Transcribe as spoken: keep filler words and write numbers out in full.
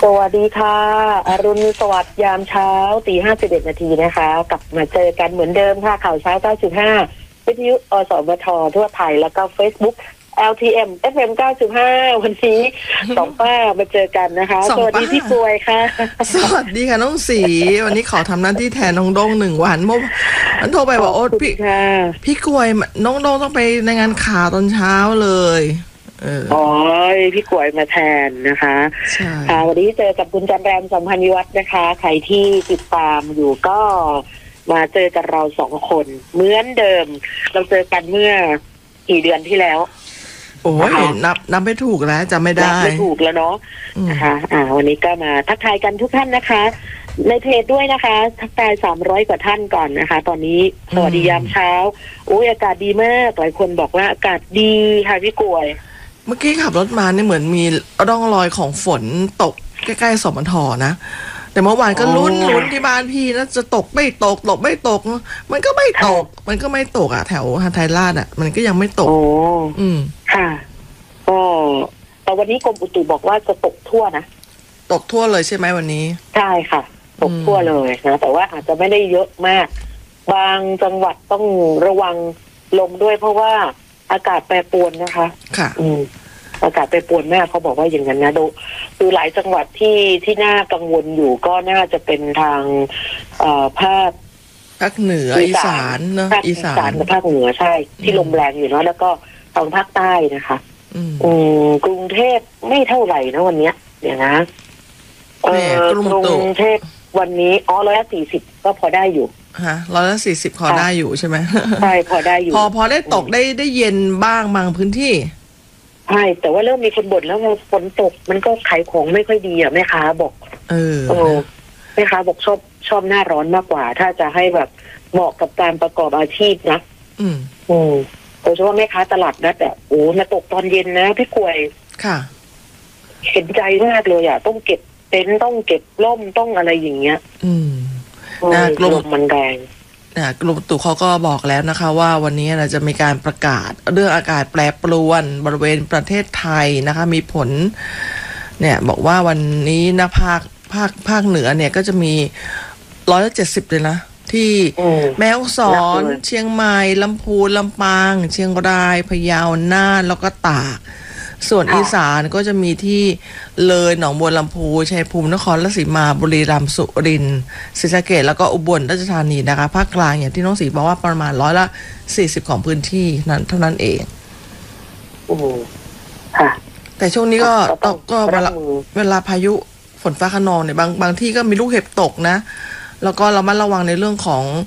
สวัสดีค่ะอรุณสวัสดิ์ยามเช้าตีห้าสิบเอ็ดนาทีนะคะกลับมาเจอกันเหมือนเดิมค่ะข่าวเช้าเก้าจุดห้าวิทยุอสมททั่วไทยแล้วก็ Facebook แอล ที เอ็ม เอฟ เอ็ม เก้าจุดห้า วันนี้สองป้ามาเจอกันนะคะสวัสดีพี่กวยค่ะสวัสดีค่ะน้องสีวันนี้ขอทำหน้าที่แทนน้องโด่งหนึ่งวันเมื่อวันโทรไปบอกโอ๊ตพี่พี่กวยน้องโด่งต้องไปในงานข่าวตอนเช้าเลยอ๋อพี่กวยมาแทนนะคะค่ะวันนี้เจอกับคุณจันแรมสัมพันธ์วิวัฒน์นะคะใครที่ติดตามอยู่ก็มาเจอกันเราสองคนเหมือนเดิมเราเจอกันเมื่อกี่เดือนที่แล้วโอ้ยนับนับไม่ถูกแล้วจำไม่ได้นับไม่ถูกแล้วเนาะนะคะอ่าวันนี้ก็มาทักทายกันทุกท่านนะคะในเพจด้วยนะคะทักทายสามร้อยกว่าท่านก่อนนะคะตอนนี้สวัสดียามเช้าโอ้ยอากาศดีมากหลายคนบอกว่าอากาศดีค่ะพี่กวยเมื่อกี้ขับรถมาเนี่ยเหมือนมีร่องรอยของฝนตกใกล้ๆสมทนะแต่เมื่อวานก็ลุ้นลุ้นที่บ้านพี่นะจะตกไม่ตกตกไม่ตกมันก็ไม่ตกมันก็ไม่ตกอ่ะแถวหาดไทยราชอ่ะมันก็ยังไม่ตกโอ้อืมค่ะก็แต่วันนี้กรมอุตุบอกว่าจะตกทั่วนะตกทั่วเลยใช่ไหมวันนี้ใช่ค่ะตกทั่วเลยนะแต่ว่าอาจจะไม่ได้เยอะมากบางจังหวัดต้องระวังลมด้วยเพราะว่าอากาศแปรปรวนนะคะค่ะอืมอากาศแปรปรวนมากเขาบอกว่าอย่างนั้นนะดูคือหลายจังหวัดที่ที่น่ากังวลอยู่ก็น่าจะเป็นทางเอ่อภาคภาคเหนืออีสานเนาะอีสานกับภาคเหนือใช่ที่ลมแรงอยู่เนาะแล้วก็ทางภาคใต้นะคะอืมกรุงเทพไม่เท่าไหร่นะวันเนี้ยเดี๋ยวนะเออกรุงเทพวันนี้อ๋อร้อยละสี่สิบก็พอได้อยู่ฮะร้อยละสี่สิบพอได้อยู่ใช่ไหมใช่พอได้อยู่พอพอได้ตกได้ได้เย็นบ้างบางพื้นที่ใช่แต่ว่าเริ่มมีคนบ่นแล้วฝนตกมันก็ขายของไม่ค่อยดีอ่ะแม่ค้าบอกเออโอ้แม่ค้าบอกชอบชอบหน้าร้อนมากกว่าถ้าจะให้แบบเหมาะกับการประกอบอาชีพนะอืมอืมโดยเฉพาะแม่ค้าตลาดนัดอ่ะโอ้มาตกตอนเย็นนะพี่กวยค่ะเห็นใจมากเลยอ่ะต้องเก็บเต็นท์ต้องเก็บร่มต้องอะไรอย่างเงี้ยอืมนะลมมันแรงนะกรมอุตุเขาก็บอกแล้วนะคะว่าวันนี้เราจะมีการประกาศเรื่องอากาศแปรปรวนบริเวณประเทศไทยนะคะมีผลเนี่ยบอกว่าวันนี้นะภาคภาคภาคเหนือเนี่ยก็จะมีร้อยละเจ็ดสิบเลยนะที่แม่ฮ่องสอนเชียงใหม่ลำพูนลำปางเชียงรายพะเยาน่านแล้วก็ตากส่วนอีสานก็จะมีที่เลยหนองบัวลำพูชัยภูมินครราชสีมาบุรีรัมย์สุรินทร์ศรีสะเกษแล้วก็อุบลราชธานีนะคะภาคกลางอย่างที่น้องศรีบอกว่าประมาณร้อยละสี่สิบของพื้นที่นั้นเท่านั้นเองโอ้ค่ะแต่ช่วงนี้ก็ตกก็เวลาเวลาพายุฝนฟ้าคะนองเนี่ยบางบางที่ก็มีลูกเห็บตกนะแล้วก็เรามาระวังในเรื่องของ